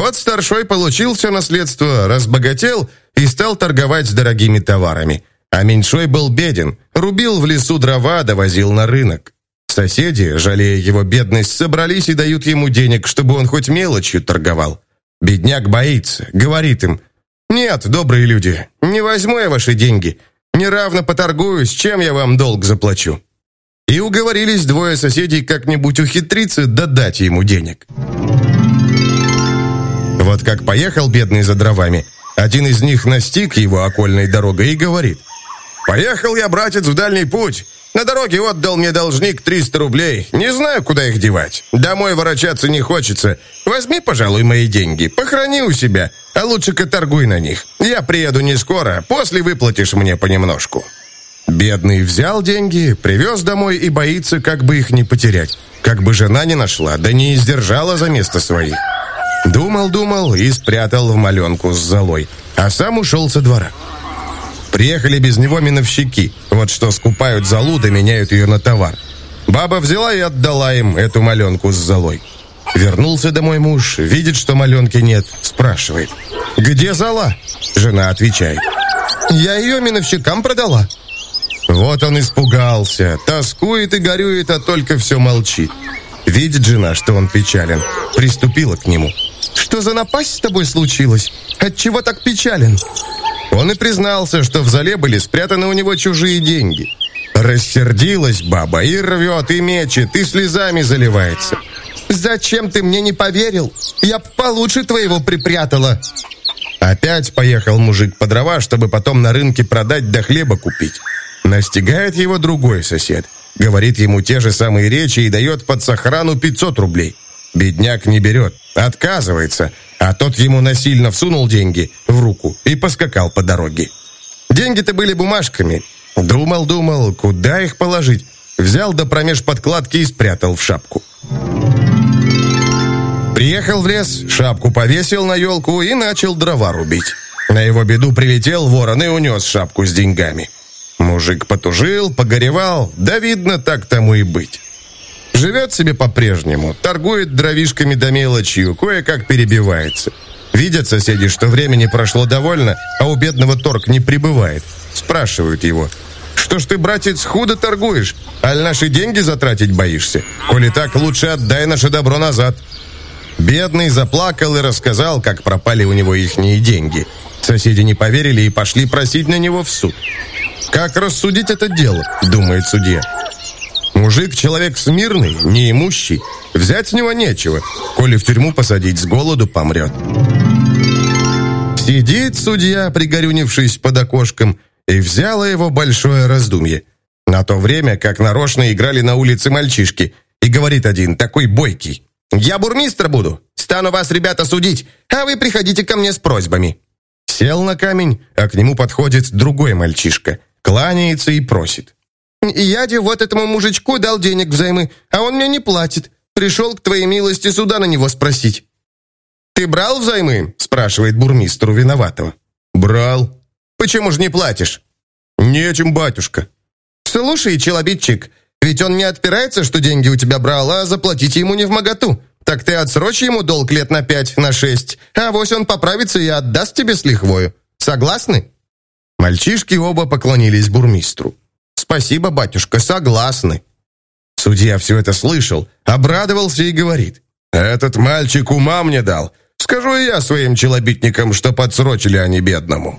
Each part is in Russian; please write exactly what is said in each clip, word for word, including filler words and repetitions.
Вот старшой получил все наследство, разбогател и стал торговать дорогими товарами. А меньшой был беден, рубил в лесу дрова, довозил на рынок. Соседи, жалея его бедность, собрались и дают ему денег, чтобы он хоть мелочью торговал. Бедняк боится, говорит им: «Нет, добрые люди, не возьму я ваши деньги, неравно поторгуюсь, чем я вам долг заплачу». И уговорились двое соседей как-нибудь ухитриться да дать ему денег. Вот как поехал бедный за дровами, один из них настиг его окольной дорогой и говорит: «Поехал я, братец, в дальний путь. На дороге отдал мне должник триста рублей. Не знаю, куда их девать. Домой ворочаться не хочется. Возьми, пожалуй, мои деньги, похрани у себя, а лучше-ка торгуй на них. Я приеду не скоро, после выплатишь мне понемножку». Бедный взял деньги, привез домой и боится, как бы их не потерять. Как бы жена не нашла, да не издержала за место своих. Думал-думал и спрятал в маленку с золой, а сам ушел со двора. Приехали без него миновщики, вот что скупают золу да меняют ее на товар. Баба взяла и отдала им эту маленку с золой. Вернулся домой муж, видит, что маленки нет, спрашивает: «Где зола?» Жена отвечает: «Я ее миновщикам продала». Вот он испугался, тоскует и горюет, а только все молчит. Видит жена, что он печален, приступила к нему: «Что за напасть с тобой случилась? Отчего так печален?» Он и признался, что в золе были спрятаны у него чужие деньги. Рассердилась баба и рвет, и мечет, и слезами заливается. «Зачем ты мне не поверил? Я б получше твоего припрятала». Опять поехал мужик по дрова, чтобы потом на рынке продать да хлеба купить. Настигает его другой сосед. Говорит ему те же самые речи и дает под сохрану пятьсот рублей. Бедняк не берет, отказывается, а тот ему насильно всунул деньги в руку и поскакал по дороге. Деньги-то были бумажками. Думал-думал, куда их положить. Взял да промеж подкладки и спрятал в шапку. Приехал в лес, шапку повесил на елку и начал дрова рубить. На его беду прилетел ворон и унес шапку с деньгами. Мужик потужил, погоревал, да видно, так тому и быть. Живет себе по-прежнему, торгует дровишками да мелочью, кое-как перебивается. Видят соседи, что времени прошло довольно, а у бедного торг не прибывает. Спрашивают его: «Что ж ты, братец, худо торгуешь? Аль наши деньги затратить боишься? Коли так, лучше отдай наше добро назад». Бедный заплакал и рассказал, как пропали у него ихние деньги. Соседи не поверили и пошли просить на него в суд. «Как рассудить это дело?» — думает судья. Мужик человек смирный, неимущий. Взять с него нечего. Коли в тюрьму посадить, с голоду помрет. Сидит судья, пригорюнившись под окошком, и взяло его большое раздумье. На то время, как нарочно играли на улице мальчишки, и говорит один, такой бойкий: «Я бурмистр буду, стану вас, ребята, судить, а вы приходите ко мне с просьбами». Сел на камень, а к нему подходит другой мальчишка, кланяется и просит: «Я-де вот этому мужичку дал денег взаймы, а он мне не платит. Пришел к твоей милости суда на него спросить». «Ты брал взаймы?» — спрашивает бурмистру виноватого. «Брал». «Почему же не платишь?» «Нечем, батюшка». «Слушай, челобитчик, ведь он не отпирается, что деньги у тебя брал, а заплатить ему не вмоготу. Так ты отсрочь ему долг лет на пять, на шесть, а вось он поправится и отдаст тебе с лихвою. Согласны?» Мальчишки оба поклонились бурмистру. «Спасибо, батюшка, согласны». Судья все это слышал, обрадовался и говорит: «Этот мальчик ума мне дал. Скажу и я своим челобитникам, что подсрочили они бедному».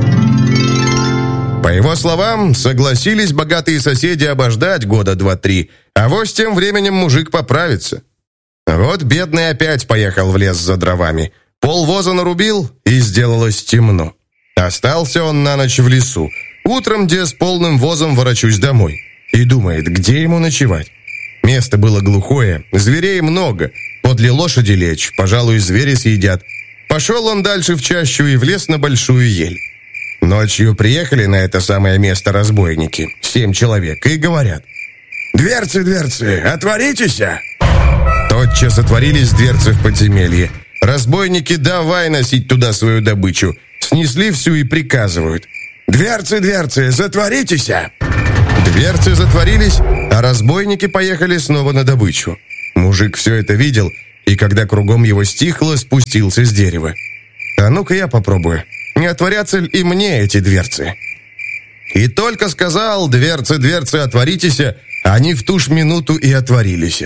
По его словам, согласились богатые соседи обождать года два-три, а вось тем временем мужик поправится. Вот бедный опять поехал в лес за дровами. Полвоза нарубил, и сделалось темно. Остался он на ночь в лесу. Утром, где с полным возом ворочусь домой. И думает, где ему ночевать. Место было глухое, зверей много. Подле лошади лечь, пожалуй, звери съедят. Пошел он дальше в чащу и влез на большую ель. Ночью приехали на это самое место разбойники, семь человек, и говорят: «Дверцы, дверцы, отворитесь!» Тотчас отворились дверцы в подземелье. Разбойники давай носить туда свою добычу. Снесли всю и приказывают: «Дверцы, дверцы, затворитесь!» Дверцы затворились, а разбойники поехали снова на добычу. Мужик все это видел и когда кругом его стихло, спустился с дерева. «А ну-ка я попробую, не отворятся ли и мне эти дверцы?» И только сказал: «Дверцы, дверцы, отворитесь», они в ту ж минуту и отворились.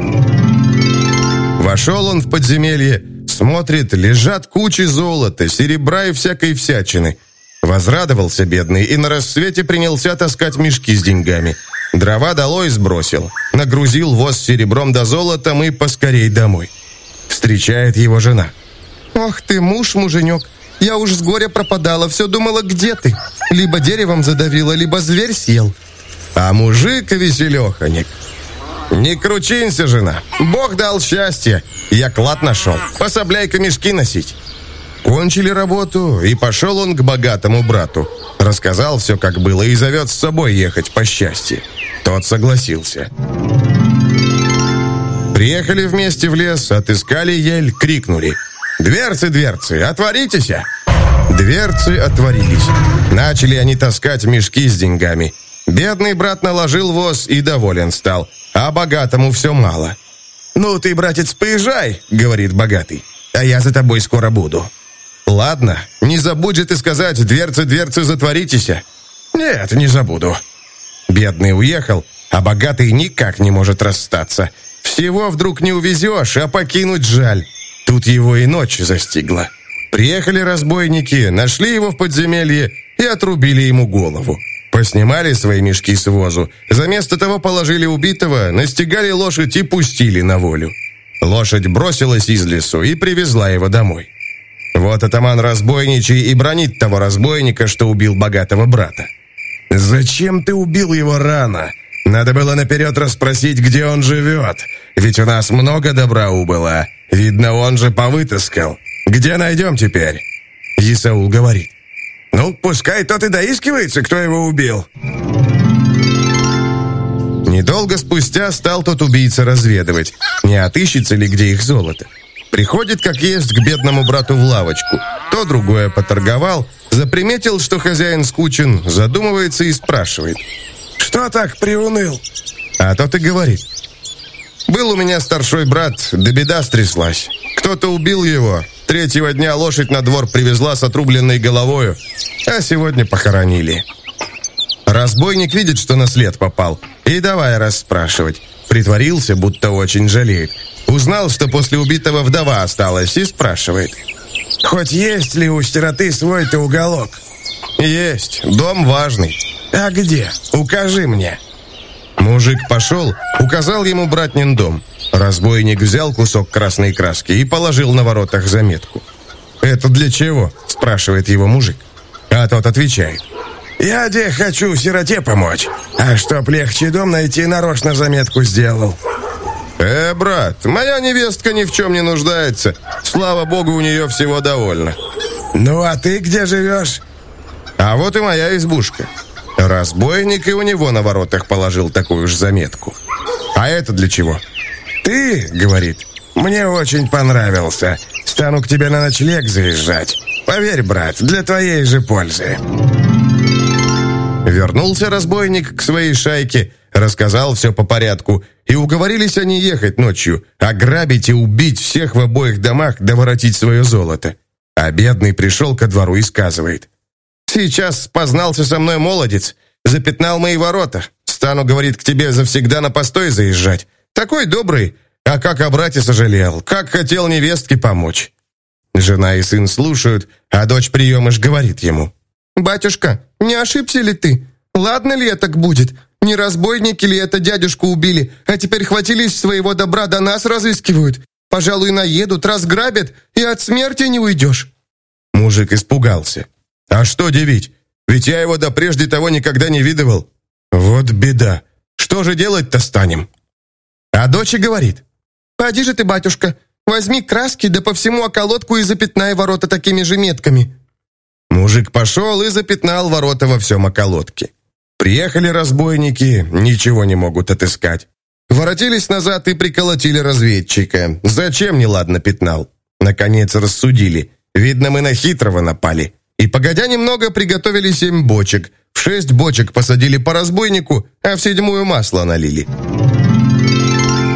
Вошел он в подземелье, смотрит, лежат кучи золота, серебра и всякой всячины. Возрадовался бедный и на рассвете принялся таскать мешки с деньгами. Дрова долой сбросил, нагрузил воз серебром да золотом и поскорей домой. Встречает его жена. «Ох ты, муж, муженек, я уж с горя пропадала, все думала, где ты? Либо деревом задавила, либо зверь съел». А мужик веселеханик. «Не кручинься, жена, Бог дал счастье, я клад нашел, пособляй-ка мешки носить». Кончили работу, и пошел он к богатому брату. Рассказал все, как было, и зовет с собой ехать по счастью. Тот согласился. Приехали вместе в лес, отыскали ель, крикнули: «Дверцы, дверцы, отворитесь!» Дверцы отворились. Начали они таскать мешки с деньгами. Бедный брат наложил воз и доволен стал, а богатому все мало. «Ну ты, братец, поезжай», — говорит богатый, «а я за тобой скоро буду». «Ладно, не забудь же ты сказать: дверцы, дверцы, затворитесь». «Нет, не забуду». Бедный уехал, а богатый никак не может расстаться. Всего вдруг не увезешь, а покинуть жаль. Тут его и ночь застигла. Приехали разбойники, нашли его в подземелье и отрубили ему голову. Поснимали свои мешки с возу, заместо того положили убитого, настигали лошадь и пустили на волю. Лошадь бросилась из лесу и привезла его домой. Вот атаман разбойничий и бранит того разбойника, что убил богатого брата. «Зачем ты убил его рано? Надо было наперед расспросить, где он живет. Ведь у нас много добра убыло. Видно, он же повытаскал. Где найдем теперь?» Исаул говорит: «Ну, пускай тот и доискивается, кто его убил». Недолго спустя стал тот убийца разведывать, не отыщется ли где их золото. Приходит, как есть, к бедному брату в лавочку. То другое поторговал, заприметил, что хозяин скучен, задумывается и спрашивает: «Что так приуныл?» А тот и говорит: «Был у меня старшой брат, да беда стряслась. Кто-то убил его, третьего дня лошадь на двор привезла с отрубленной головою, а сегодня похоронили». Разбойник видит, что на след попал, и давай расспрашивать. Притворился, будто очень жалеет. Узнал, что после убитого вдова осталась, и спрашивает: «Хоть есть ли у сироты свой-то уголок?» «Есть, дом важный». «А где? Укажи мне». Мужик пошел, указал ему братнин дом. Разбойник взял кусок красной краски и положил на воротах заметку. «Это для чего?» – спрашивает его мужик. А тот отвечает: «Я де хочу сироте помочь, а чтоб легче дом найти, нарочно заметку сделал». «Э, брат, моя невестка ни в чем не нуждается. Слава богу, у нее всего довольно». «Ну, а ты где живешь?» «А вот и моя избушка». Разбойник и у него на воротах положил такую же заметку. «А это для чего?» «Ты, — говорит, — мне очень понравился. Стану к тебе на ночлег заезжать. Поверь, брат, для твоей же пользы». Вернулся разбойник к своей шайке, рассказал все по порядку, и уговорились они ехать ночью, ограбить и убить всех в обоих домах, да воротить свое золото. А бедный пришел ко двору и сказывает: «Сейчас познался со мной молодец, запятнал мои ворота. Стану, — говорит, — к тебе завсегда на постой заезжать. Такой добрый, а как о брате сожалел, как хотел невестке помочь». Жена и сын слушают, а дочь приемыш говорит ему: «Батюшка, не ошибся ли ты? Ладно ли это будет? Не разбойники ли это дядюшку убили, а теперь хватились своего добра, до нас разыскивают? Пожалуй, наедут, разграбят, и от смерти не уйдешь». Мужик испугался. «А что девить? Ведь я его до прежде того никогда не видывал». «Вот беда. Что же делать-то станем?» А дочь говорит: «Поди же ты, батюшка, возьми краски, да по всему околотку и запятнай ворота такими же метками». Мужик пошел и запятнал ворота во всем околотке. Приехали разбойники, ничего не могут отыскать. Воротились назад и приколотили разведчика. Зачем неладно пятнал? Наконец рассудили: видно, мы на хитрого напали. И, погодя немного, приготовили семь бочек. В шесть бочек посадили по разбойнику, а в седьмую масло налили.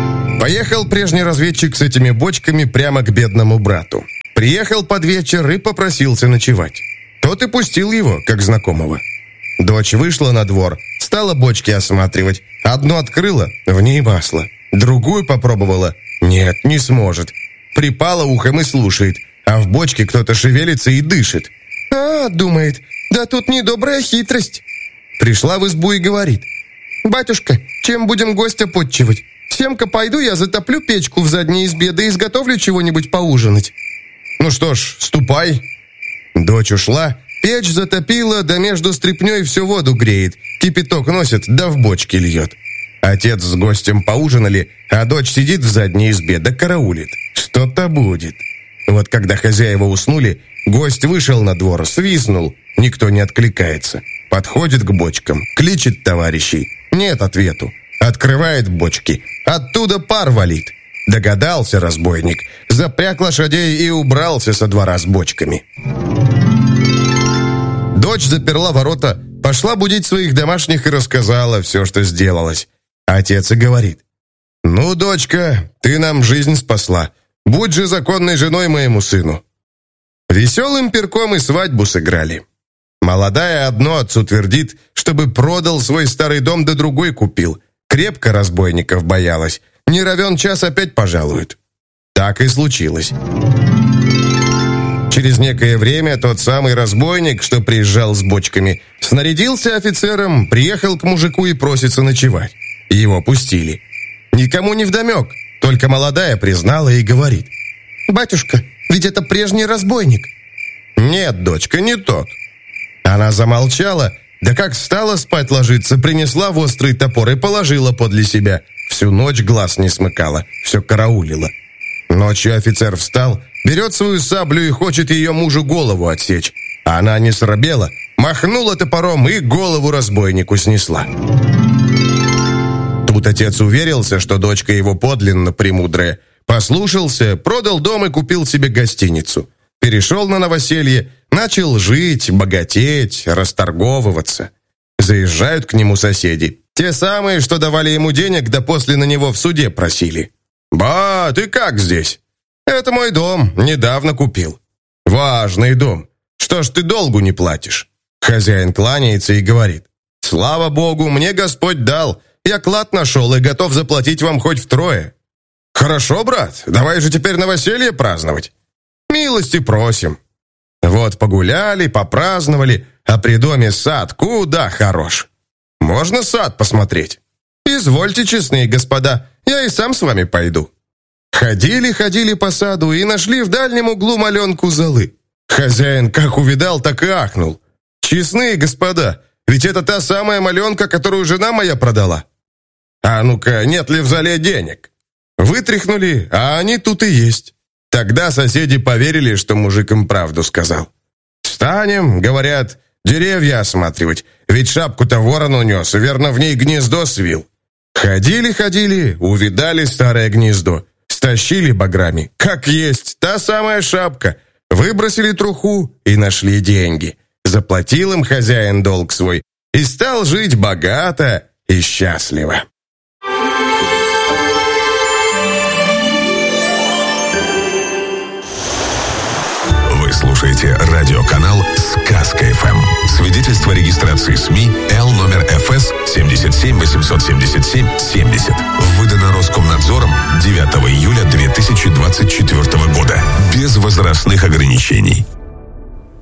Поехал прежний разведчик с этими бочками прямо к бедному брату. Приехал под вечер и попросился ночевать. Тот и пустил его, как знакомого. Дочь вышла на двор, стала бочки осматривать. Одну открыла, в ней масло. Другую попробовала. Нет, не сможет. Припала ухом и слушает, а в бочке кто-то шевелится и дышит. «А, — думает, — да тут недобрая хитрость». Пришла в избу и говорит: «Батюшка, чем будем гостя подчивать? Семка пойду, я затоплю печку в задней избе, да изготовлю чего-нибудь поужинать». «Ну что ж, ступай». Дочь ушла, печь затопила, да между стряпней всю воду греет, кипяток носит, да в бочке льет. Отец с гостем поужинали, а дочь сидит в задней избе, да караулит. Что-то будет. Вот когда хозяева уснули, гость вышел на двор, свистнул, никто не откликается. Подходит к бочкам, кличет товарищей. Нет ответу. Открывает бочки, оттуда пар валит. Догадался разбойник, запряг лошадей и убрался со двора с бочками. Дочь заперла ворота, пошла будить своих домашних и рассказала все, что сделалось. Отец и говорит: «Ну, дочка, ты нам жизнь спасла. Будь же законной женой моему сыну». Веселым перком и свадьбу сыграли. Молодая одно отцу твердит, чтобы продал свой старый дом да другой купил. Крепко разбойников боялась. Не равен час опять пожалуют. Так и случилось. Через некое время тот самый разбойник, что приезжал с бочками, снарядился офицером, приехал к мужику и просится ночевать. Его пустили. Никому не вдомек, только молодая признала и говорит: «Батюшка, ведь это прежний разбойник». «Нет, дочка, не тот». Она замолчала, да как стала спать ложиться, принесла в острый топор и положила подле себя. Всю ночь глаз не смыкала, все караулила. Ночью офицер встал, берет свою саблю и хочет ее мужу голову отсечь. А она не срабела, махнула топором и голову разбойнику снесла. Тут отец уверился, что дочка его подлинно премудрая. Послушался, продал дом и купил себе гостиницу. Перешел на новоселье, начал жить, богатеть, расторговываться. Заезжают к нему соседи. Те самые, что давали ему денег, да после на него в суде просили. «Ба, ты как здесь?» «Это мой дом, недавно купил». «Важный дом. Что ж ты долгу не платишь?» Хозяин кланяется и говорит: «Слава Богу, мне Господь дал. Я клад нашел и готов заплатить вам хоть втрое». «Хорошо, брат, давай же теперь новоселье праздновать». «Милости просим». Вот погуляли, попраздновали, а при доме сад куда хорош. «Можно сад посмотреть?» «Извольте, честные господа, я и сам с вами пойду». Ходили, ходили по саду и нашли в дальнем углу маленку золы. Хозяин как увидал, так и ахнул. «Честные господа, ведь это та самая маленка, которую жена моя продала». «А ну-ка, нет ли в зале денег?» Вытряхнули, а они тут и есть. Тогда соседи поверили, что мужик им правду сказал. «Станем, — говорят, — деревья осматривать, ведь шапку-то ворон унес, верно, в ней гнездо свил». Ходили-ходили, увидали старое гнездо, стащили баграми, как есть, та самая шапка, выбросили труху и нашли деньги. Заплатил им хозяин долг свой и стал жить богато и счастливо. Слушайте радиоканал «Сказка эф эм». Свидетельство о регистрации СМИ Л номер эф эс семьдесят семь восемьсот семьдесят семь семьдесят. Выдано Роскомнадзором девятого июля две тысячи двадцать четвёртого года. Без возрастных ограничений.